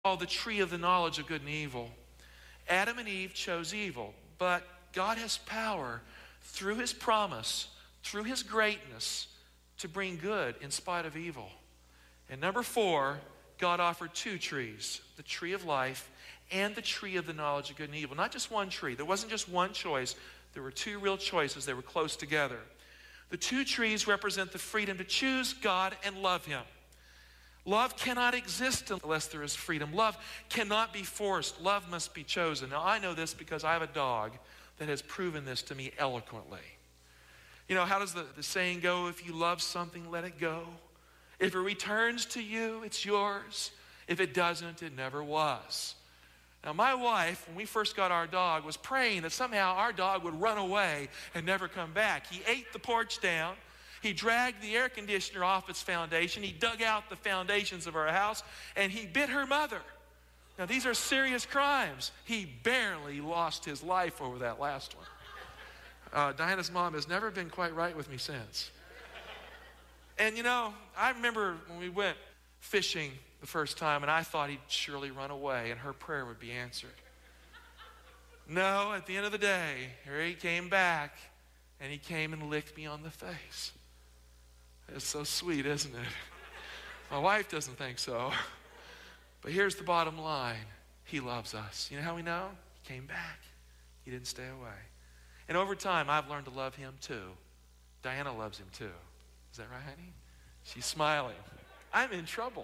called the tree of the knowledge of good and evil. Adam and Eve chose evil, but God has power through his promise, through his greatness, to bring good in spite of evil. And number 4, God offered 2 trees, the tree of life and the tree of the knowledge of good and evil. Not just one tree. There wasn't just one choice. There were 2 real choices. They were close together. The 2 trees represent the freedom to choose God and love him. Love cannot exist unless there is freedom. Love cannot be forced. Love must be chosen. Now, I know this because I have a dog that has proven this to me eloquently. You know, how does the saying go? If you love something, let it go. If it returns to you, it's yours. If it doesn't, it never was. Now, my wife, when we first got our dog, was praying that somehow our dog would run away and never come back. He ate the porch down. He dragged the air conditioner off its foundation. He dug out the foundations of our house, and he bit her mother. Now, these are serious crimes. He barely lost his life over that last one. Diana's mom has never been quite right with me since. And you know, I remember when we went fishing the first time, and I thought he'd surely run away and her prayer would be answered. No, at the end of the day, here he came back, and he came and licked me on the face. It's so sweet, isn't it? My wife doesn't think so. But here's the bottom line. He loves us. You know how we know? He came back. He didn't stay away. And over time, I've learned to love him too. Diana loves him too. Is that right, honey? She's smiling. I'm in trouble.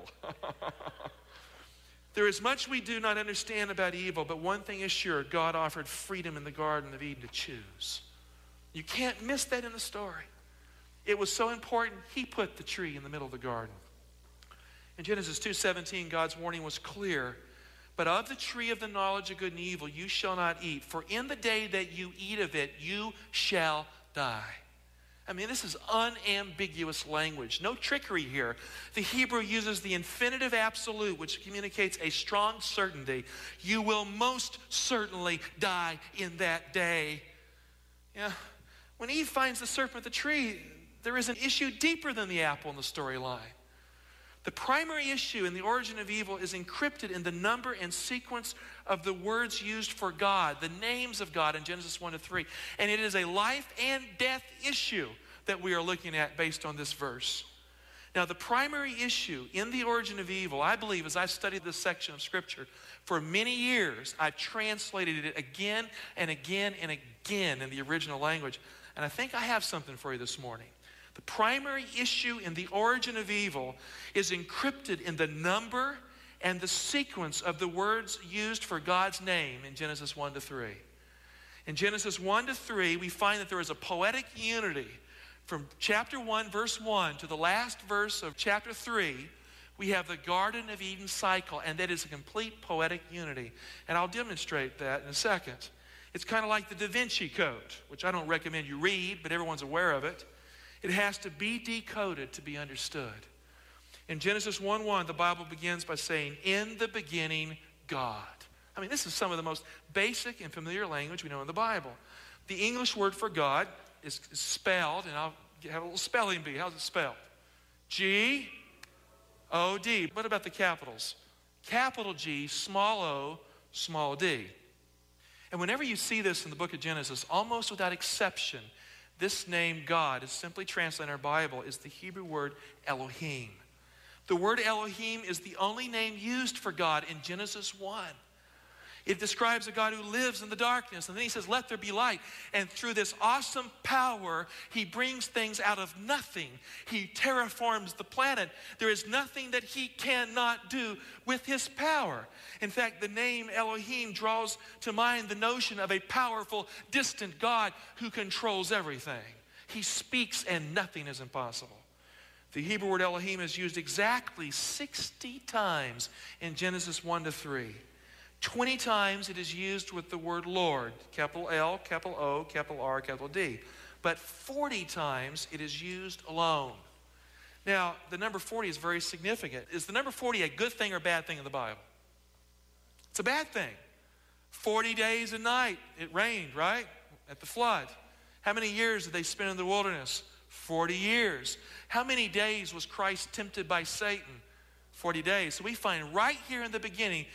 There is much we do not understand about evil, but one thing is sure, God offered freedom in the Garden of Eden to choose. You can't miss that in the story. It was so important, he put the tree in the middle of the garden. In Genesis 2:17, God's warning was clear. But of the tree of the knowledge of good and evil you shall not eat, for in the day that you eat of it, you shall die. I mean, this is unambiguous language. No trickery here. The Hebrew uses the infinitive absolute, which communicates a strong certainty. You will most certainly die in that day. Yeah. When Eve finds the serpent at the tree, there is an issue deeper than the apple in the storyline. The primary issue in the origin of evil is encrypted in the number and sequence of the words used for God, the names of God in Genesis 1-3. And it is a life and death issue that we are looking at based on this verse. Now, the primary issue in the origin of evil, I believe, as I've studied this section of Scripture for many years, I've translated it again and again and again in the original language. And I think I have something for you this morning. The primary issue in the origin of evil is encrypted in the number and the sequence of the words used for God's name in Genesis 1-3. In Genesis 1-3, we find that there is a poetic unity. From chapter 1, verse 1 to the last verse of chapter 3, we have the Garden of Eden cycle, and that is a complete poetic unity. And I'll demonstrate that in a second. It's kind of like the Da Vinci Code, which I don't recommend you read, but everyone's aware of it. It has to be decoded to be understood. In Genesis 1:1, the Bible begins by saying, in the beginning, God. I mean, this is some of the most basic and familiar language we know in the Bible. The English word for God is spelled, and I'll have a little spelling bee. How's it spelled? G-O-D. What about the capitals? Capital G, small o, small d. And whenever you see this in the book of Genesis, almost without exception, this name, God, is simply translated in our Bible, is the Hebrew word Elohim. The word Elohim is the only name used for God in Genesis 1. It describes a God who lives in the darkness. And then he says, let there be light. And through this awesome power, he brings things out of nothing. He terraforms the planet. There is nothing that he cannot do with his power. In fact, the name Elohim draws to mind the notion of a powerful, distant God who controls everything. He speaks and nothing is impossible. The Hebrew word Elohim is used exactly 60 times in Genesis 1-3. 20 times it is used with the word Lord, capital L, capital O, capital R, capital D. But 40 times it is used alone. Now, the number 40 is very significant. Is the number 40 a good thing or bad thing in the Bible? It's a bad thing. 40 days and night, it rained, right? At the flood. How many years did they spend in the wilderness? 40 years. How many days was Christ tempted by Satan? 40 days. So we find right here in the beginning